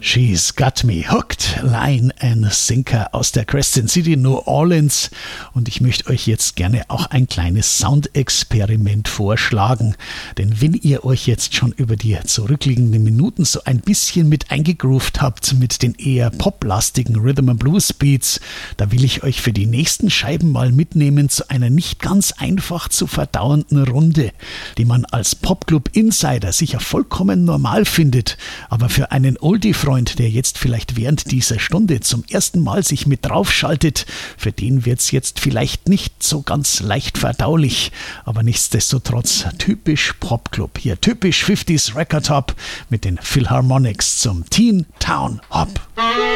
She's Got Me Hooked, Line and Sinker aus der Crescent City, New Orleans. Und ich möchte euch jetzt gerne auch ein kleines Soundexperiment vorschlagen. Denn wenn ihr euch jetzt schon über die zurückliegenden Minuten so ein bisschen mit eingegroovt habt mit den eher poplastigen Rhythm and Blues Beats, da will ich euch für die nächsten Scheiben mal mitnehmen zu einer nicht ganz einfach zu verdauenden Runde, die man als Popclub Insider sicher vollkommen normal findet, aber für einen Oldie-Freund, der jetzt vielleicht während dieser Stunde zum ersten Mal sich mit draufschaltet, für den wird's jetzt vielleicht nicht so ganz leicht verdaulich, aber nichtsdestotrotz typisch Popclub. Hier typisch 50s Record Hop mit den Philharmonics zum Teen Town Hop.